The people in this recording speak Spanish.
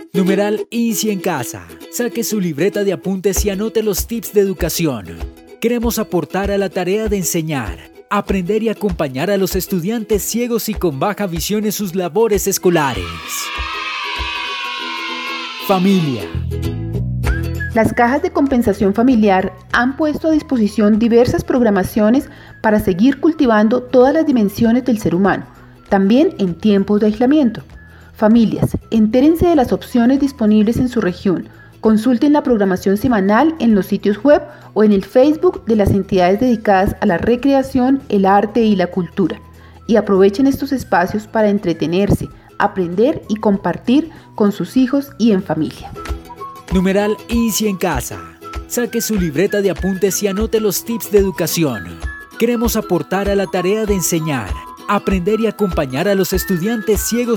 Numeral INSI en casa. Saque su libreta de apuntes y anote los tips de educación. Queremos aportar a la tarea de enseñar, aprender y acompañar a los estudiantes ciegos y con baja visión en sus labores escolares. Familia. Las cajas de compensación familiar han puesto a disposición diversas programaciones para seguir cultivando todas las dimensiones del ser humano, también en tiempos de aislamiento. Familias, entérense de las opciones disponibles en su región. Consulten la programación semanal en los sitios web o en el Facebook de las entidades dedicadas a la recreación, el arte y la cultura. Y aprovechen estos espacios para entretenerse, aprender y compartir con sus hijos y en familia. Numeral INSI en casa. Saque su libreta de apuntes y anote los tips de educación. Queremos aportar a la tarea de enseñar, aprender y acompañar a los estudiantes ciegos